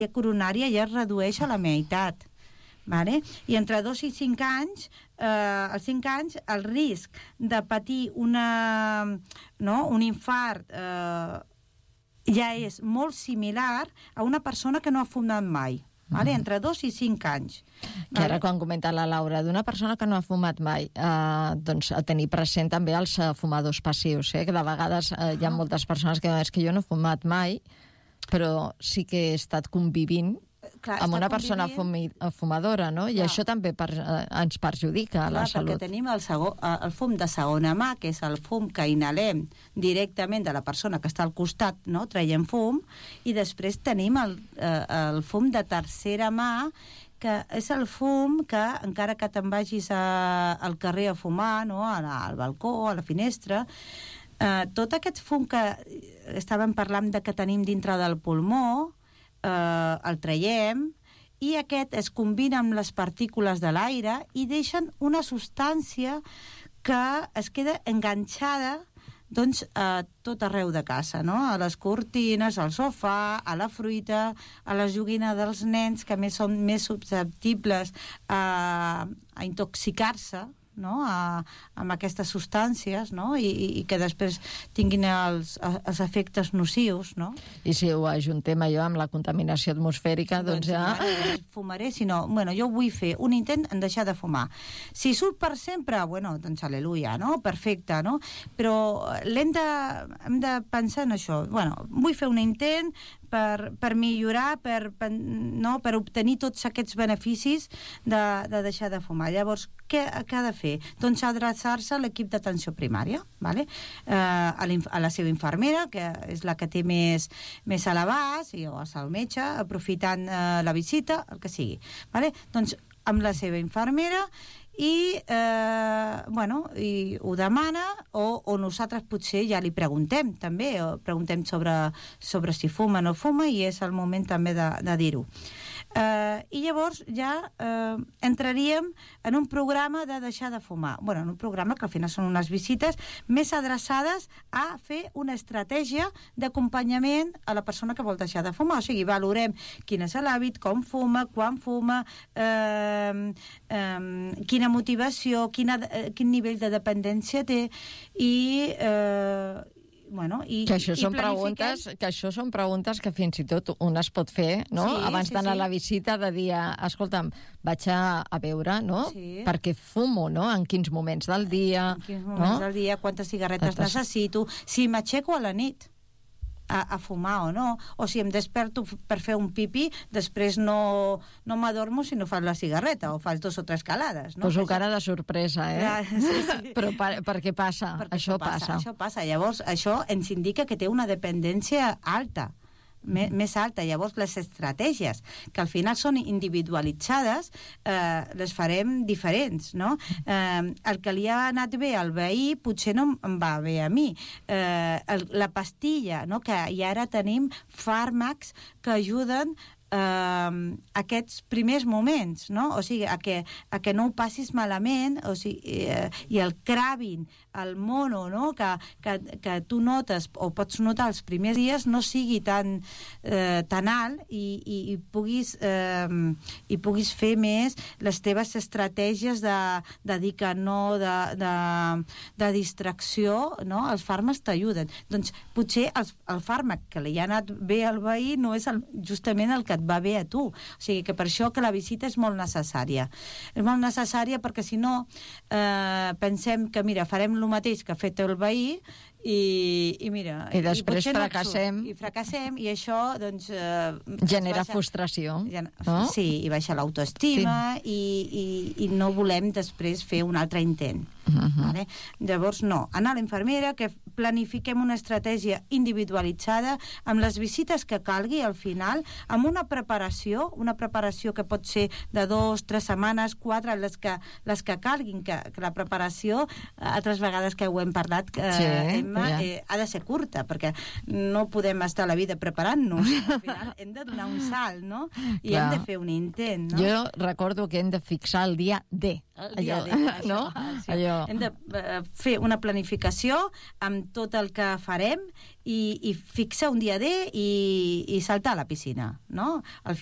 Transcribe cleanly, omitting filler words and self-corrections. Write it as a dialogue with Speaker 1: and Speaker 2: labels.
Speaker 1: coronària ja es redueix a la meitat. Vale? I entre 2 i 5 anys, als 5 anys, el risc de patir un infart ja és molt similar a una persona que no ha fumat mai. Vale? Entre 2 i 5 anys.
Speaker 2: Que ara, quan comenta la Laura, d'una persona que no ha fumat mai, doncs a tenir present també els fumadors passius, que de vegades hi ha moltes persones que diuen que jo no he fumat mai, però sí que he estat convivint amb una persona fumadora, no? I això també ens perjudica a la salut.
Speaker 1: Perquè tenim el fum de segona mà, que és el fum que inhalem directament de la persona que està al costat, no? Traiem fum, i després tenim el fum de tercera mà, que és el fum que, encara que te'n vagis al carrer a fumar, no? Al balcó, a la finestra, tot aquest fum que estàvem parlant de que tenim dintre del pulmó, el traiem, i aquest es combina amb les partícules de l'aire i deixen una substància que es queda enganxada doncs a tot arreu de casa, no? A les cortines, al sofà, a la fruita, a la joguina dels nens, que més són més susceptibles a intoxicar-se, no? Amb aquestes substàncies, no? I que després tinguin els efectes nocius, no?
Speaker 2: I si ho ajuntem allò amb la contaminació atmosfèrica, doncs ja...
Speaker 1: Fumaré, sinó... Bueno, jo vull fer un intent en deixar de fumar. Si surt per sempre, bueno, doncs aleluia, no? Perfecte, no? Però hem de pensar en això. Bueno, vull fer un intent per millorar, per obtenir tots aquests beneficis de deixar de fumar. Llavors, què ha de fer? Doncs adreçar-se a l'equip d'atenció primària, vale? A la seva infermera, que és la que té més a l'abast, o al metge, aprofitant la visita, el que sigui. Vale? Doncs amb la seva infermera i ho demana, o nosaltres potser ja li preguntem també, o preguntem sobre si fuma o no fuma, i és el moment també de dir-ho. I llavors ja entraríem en un programa de deixar de fumar. En un programa que al final són unes visites més adreçades a fer una estratègia d'acompanyament a la persona que vol deixar de fumar. O sigui, valorem quin és l'hàbit, com fuma, quan fuma, quina motivació, quin nivell de dependència té, i
Speaker 2: que això són preguntes que fins i tot un es pot fer, no? Sí, abans d'anar a la visita, de dir, escolta'm, vaig a veure, no? Sí. Per què fumo, no? En quins moments del dia,
Speaker 1: en quins moments del dia, quantes cigarretes necessito, si m'aixeco a la nit a fumar o no, o si em desperto per fer un pipí, després no m'adormo si no fas la cigarreta, o fas 2 o 3 calades, no?
Speaker 2: Poso cara de sorpresa,
Speaker 1: Sí.
Speaker 2: Però per què passa? Això passa.
Speaker 1: Això passa. Llavors, això ens indica que té una dependència alta, més alta. Llavors, les estratègies, que al final són individualitzades, les farem diferents, no? El que li ha anat bé al veí potser no em va bé a mi. La pastilla, no? Que i ara tenim fàrmacs que ajuden aquests primers moments, no? O sigui, a que no ho passis malament, o sigui, i el Cravin, el mono, no? Que tu notes o pots notar els primers dies no sigui tan alt, i puguis fer més les teves estratègies de dir que no, de distracció, no? Els fàrmacs t'ajuden. Doncs potser el fàrmac que li ha anat bé al veí no és justament el que et va bé a tu. O sigui que per això que la visita és molt necessària. És molt necessària perquè si no pensem que, mira, farem el mateix que ha fet el veí i mira...
Speaker 2: I després fracassem.
Speaker 1: I fracassem, i això, doncs...
Speaker 2: genera frustració. No?
Speaker 1: Sí, i baixa l'autoestima, i no volem després fer un altre intent. Vale? Llavors, no. Anar a l'infermera, que planifiquem una estratègia individualitzada amb les visites que calgui al final, amb una preparació que pot ser de 2, 3 setmanes, 4, les que calguin, que la preparació, altres vegades que ho hem parlat, ha de ser curta, perquè no podem estar la vida preparant-nos. Al final hem de donar un salt, no? I hem de fer un intent, no?
Speaker 2: Jo recordo que hem de fixar el dia D.
Speaker 1: El dia D, no? Hem de fer una planificació amb tot el que farem i fixar un dia D i saltar a la piscina, no? Al